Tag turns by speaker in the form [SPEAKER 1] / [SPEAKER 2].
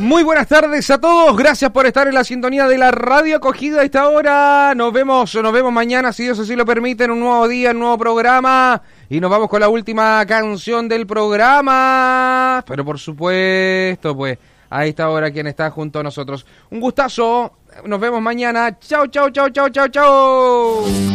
[SPEAKER 1] Muy buenas tardes a todos, gracias por estar en la sintonía de la Radio Acogida a esta hora. Nos vemos mañana, si Dios así lo permite, en un nuevo día, en un nuevo programa. Y nos vamos con la última canción del programa. Pero por supuesto, pues, a esta hora quien está junto a nosotros. Un gustazo, nos vemos mañana. Chau, chau, chau, chau, chau, chau.